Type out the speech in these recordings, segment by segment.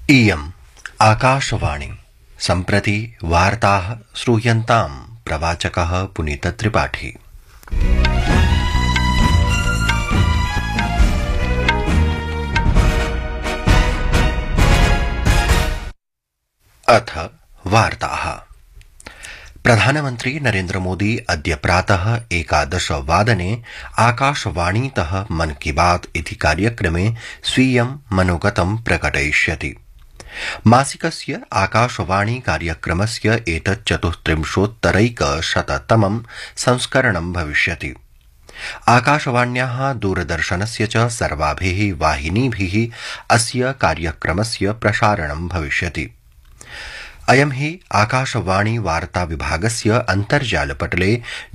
इयम् आकाशवाणी सम्प्रति वार्ताः श्रूयन्ताम् प्रवाचकः पुनीतत्रिपाठी। अथ वार्ताः। प्रधानमन्त्री नरेन्द्र मोदी अद्य प्रातः 11 वादने आकाशवाणीतः मन की बात इति कार्यक्रमे स्वीयं मनोगतं प्रकटयिष्यति। मासिकस्य आकाशवाणी कार्यक्रमस्य एतत् 34,100तमं संस्करणं भविष्यति। आकाशवाण्याः दूरदर्शनस्य च सर्वाभिः वाहिनीभिः अस्य कार्यक्रमस्य प्रसारणं भविष्यति। अयं हि आकाशवाणी वार्ता विभागस्य अन्तर्जालपटले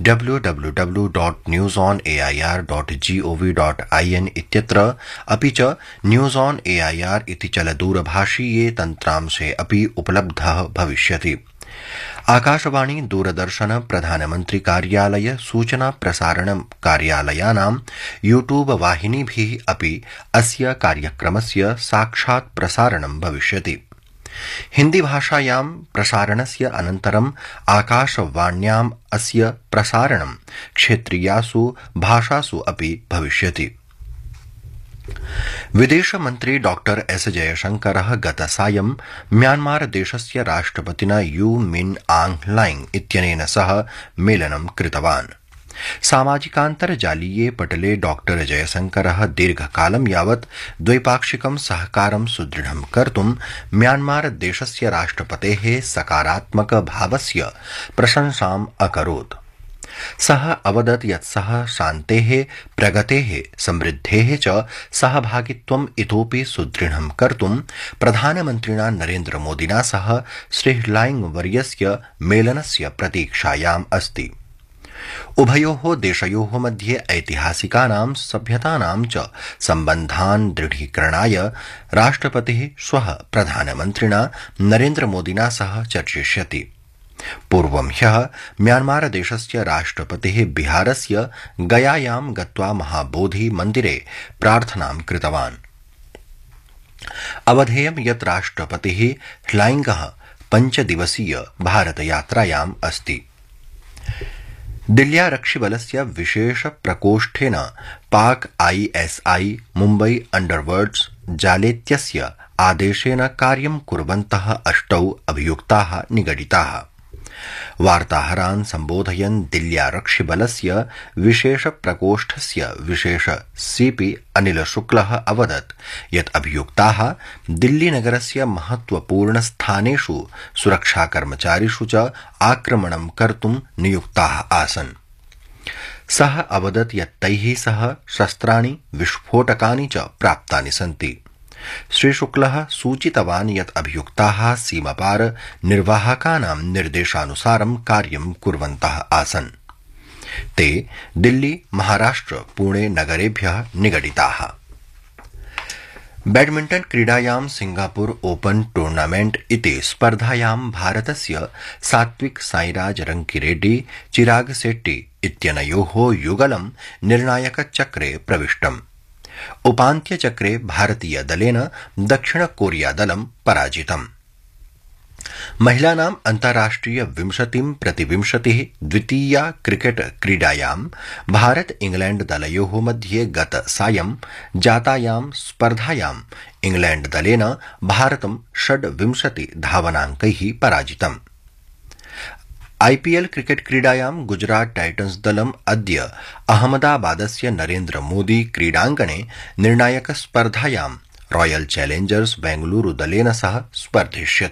www.newsonair.gov.in इत्यत्र अपि च न्यूज ऑन एआईआर इति चलदूरभाषीये तन्त्रांशे अपि उपलब्धः भविष्यति। आकाशवाणी दूरदर्शन प्रधानमन्त्री कार्यालय सूचना प्रसारण कार्यालयानां यूट्यूब वाहिनीभिः अपि अस्य कार्यक्रमस्य साक्षात् प्रसारणं भविष्यति। हिन्दी भाषायां प्रसारणस्य अनन्तरं आकाशवाण्याम् अस्य प्रसारणं क्षेत्रीयासु भाषासु अपि भविष्यति। विदेशमन्त्री डॉ एस जयशंकरः गतसायं म्यांमार देशस्य राष्ट्रपतिना यू मिन आंग ह्लाइंग इत्यनेन सह मेलनं कृतवान्। सामाजिकान्तर्जालीये पटले डॉ जयशंकरः दीर्घकालं यावत् द्वैपाक्षिकं सहकारं सुदृढं कर्तुं म्यांमार देशस्य राष्ट्रपतेः सकारात्मक भावस्य प्रशंसाम् अकरोत्। सः अवदत् यत् सः शान्तेः, प्रगतेः, समृद्धेः च सहभागित्वम् इतोपि सुदृढं कर्तुं प्रधानमन्त्रिणा नरेन्द्र मोदिना सह श्री ह्लाइंग वर्यस्य मेलनस्य प्रतीक्षायाम् अस्ति। उभयोः देशयोः मध्ये ऐतिहासिकानां सभ्यतानां च सम्बन्धान् दृढीकरणाय राष्ट्रपतिः श्वः प्रधानमन्त्रिणा नरेन्द्र मोदिना सह चर्चिष्यति। पूर्वं ह्यः म्यांमार देशस्य राष्ट्रपतिः बिहारस्य गयायां गत्वा महाबोधि मन्दिरे प्रार्थनां कृतवान्। अवधेयं यत् राष्ट्रपतिः ह्लाइंगः 5 दिवसीय भारतयात्रायाम् अस्ति। दिल्ल्यारक्षिबलस्य विशेष प्रकोष्ठेन पाक आईएसआई मुम्बई अंडरवर्ल्ड्स जालेत्यस्य आदेशेन कार्यं कुर्वन्तः 8 अभियुक्ताः निगडिताः। वार्ताहरान् सम्बोधयन् दिल्ल्यारक्षिबलस्य विशेष प्रकोष्ठस्य विशेष सीपी अनिल शुक्लः अवदत् यत् अभियुक्ताः दिल्लीनगरस्य महत्वपूर्णस्थानेषु सुरक्षाकर्मचारिषु च आक्रमणं कर्तुं नियुक्ताः आसन्। सः अवदत् यत् तैः सह शस्त्राणि, विस्फोटकानि च प्राप्तानि सन्ति। श्रीशुक्लः सूचितवान् यत् अभियुक्ताः सीमापार निर्वाहकानां निर्देशानुसारं कार्यं कुर्वन्तः आसन्। ते दिल्ली, महाराष्ट्र, पुणे नगरेभ्यः निगडिताः। बैडमिण्टन क्रीडायां सिंगापुर ओपन टूर्नामेंट इति स्पर्धायां भारतस्य सात्विक साईराज रंकीरेड्डी चिराग शेट्टी इत्यनयोः युगलं निर्णायकचक्रे प्रविष्टम्। उपान्त्यचक्रे भारतीय दलेन दक्षिण कोरिया दलं पराजितम्। महिलानाम् अन्ताराष्ट्रिय 20-20 द्वितीया क्रिकेट क्रीडायां भारत इंग्लैंड दलयोः मध्ये गत सायं जातायां स्पर्धायां इंग्लैंड दलेन भारतं 26 धावनाङ्कैः पराजितम्। आईपीएल क्रिकेट क्रीडायां गुजरात टाइटन्स दलम् अद्य अहमदाबादस्य नरेन्द्र मोदी क्रीडाङ्गणे निर्णायक स्पर्धायां रॉयल चैलेंजर्स बेंगलुरु दलेन सह स्पर्धिष्यति।